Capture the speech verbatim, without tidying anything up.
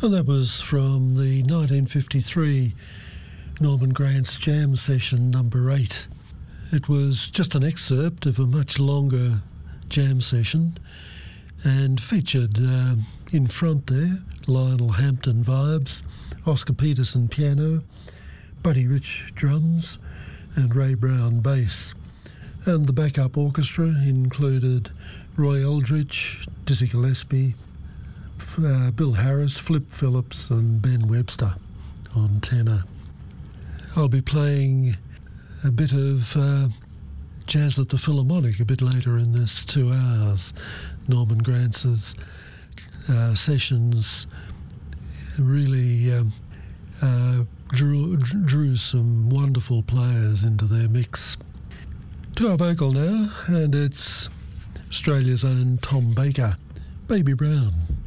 And that was from the nineteen fifty-three Norman Granz Jam Session number eight. It was just an excerpt of a much longer jam session and featured uh, in front there Lionel Hampton vibes, Oscar Peterson piano, Buddy Rich drums and Ray Brown bass. And the backup orchestra included Roy Eldridge, Dizzy Gillespie, uh, Bill Harris, Flip Phillips and Ben Webster on tenor. I'll be playing a bit of uh, jazz at the Philharmonic a bit later in this two hours. Norman Granz's uh, sessions really um, uh, drew, drew some wonderful players into their mix. To our vocal now, and it's Australia's own Tom Baker, Baby Brown.